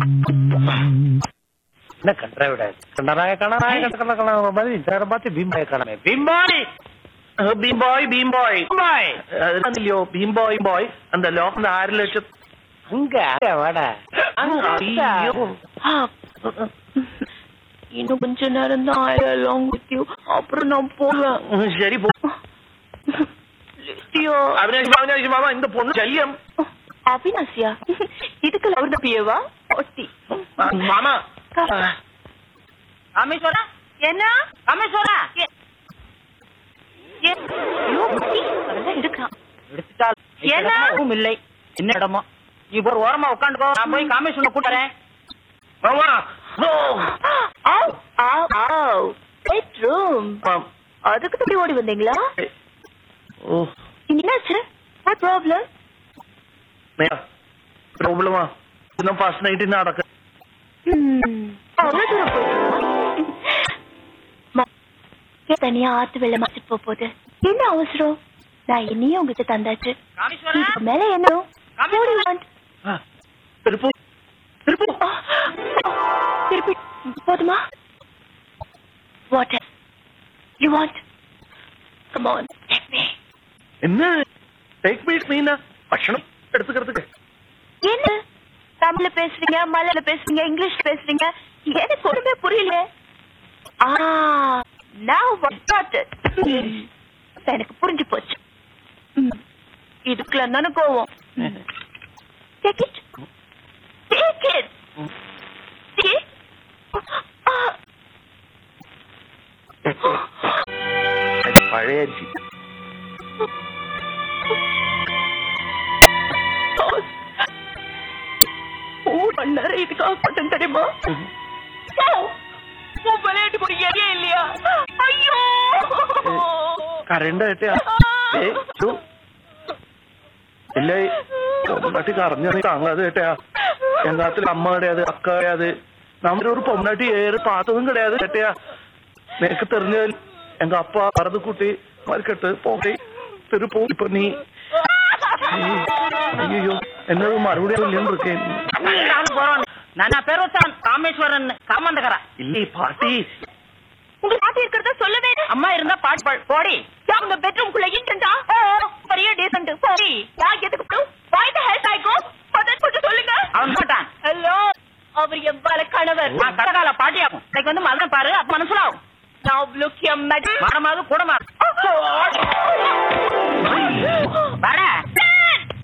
என்ன கண்டா விட கண்டராய கணராய கண கண மாதிரி நேரம் பார்த்து பீம்பாய் கணமே பீம்பாய் பீம்பாய் பீம்பாய் பீம்பாய் இல்லையோ பீம்பாய் பாய் அந்த லோகம் 6 லட்சம் அங்க வாட இன்னும் கொஞ்ச நேரம் தான் ஆயிரம் அப்புறம் நான் போவேன். சரி போ. அவினாஷி மாமா இந்த பொண்ணு சல்யம். அவினாஷியா? இதுக்கு அவர் தப்பியவா? மாமா ராமேஸ்வரா என்ன ராமேஸ்வரா எடுத்துட்டால் என்ன இல்லை என்ன இடமோ நீ ஒரு ஓரமா உட்காந்துக்கோ நான் போய் காமேஸ்வரனை கூட்டுறேன். அதுக்கு தப்பி ஓடி வந்தீங்களா? என்னாச்சு? What problem? ப்ராப்ளமா இன்னும் ஃபர்ஸ்ட் நைட் என்ன நடக்க தனியா ஆத்து வெள்ள மாத்திட்டு போகுது. என்ன அவசரம்? நான் என்னையும் உங்ககிட்ட தந்தாச்சு. இதுக்கு மேல என்ன திருப்பி போதுமா? What you want? Come on, take me. என்ன டேக் மீ மீனா பட்சணம் எடுத்துக்கிறதுக்கு என்ன தமிழ்ல பேசுறீங்க, மலையாள பேசுறீங்க, இங்கிலீஷ் பேசுறீங்க, எனக்கு ஒண்ணுமே புரியல. Now what got it? எனக்கு புரிஞ்சு போச்சு. இதுக்குள்ள தானே கோவம். Take it. Take it. பழைய இதுக்காக பட்டம் தெரியுமா? விளையாட்டு போய் எரியா இல்லையா? ஐயோ കരണ്ട കേട്ടാ ഇല്ല പൊമ്നാട്ടി കറഞ്ഞു താങ്കളത് കേട്ടാ എങ്ങാത്തിൽ അമ്മ കിടயாது അക്ക കിടயாது നമ്മുടെ ഒരു പൊമ്നാട്ടി ഏറെ പാത്തതും കിടயாது കേട്ടാ നിനക്ക് തെരഞ്ഞാൽ எங்க அப்பா வரது கூட்டி மறுக்கட்டு போகை திருப்போ இப்ப நீ ஐயோ என்னது மறுபடியும் இல்லைன்னு இருக்கேன். நான் பேரோத்தான் காமேஸ்வரன் காமாண்டகரா இல்லை பாட்டி. உங்க பாட்டி இருக்கிறத சொல்லவே அம்மா இருந்தா பாட்டு போடி. உங்க பெட்ரூம்குள்ள இன்டா பெரிய டீசன்ட் போடி. நான் எதுக்கு why the hell I go பதன் கொஞ்சம் சொல்லுங்க. அவன் மாட்டான். ஹலோ அவர் எவ்வளவு கணவர் நான் கடகால பாட்டியாகும் இன்னைக்கு வந்து மகன் பாரு அப்ப மனசுலாவும். Now look here, madam. மரமாவது கூடமா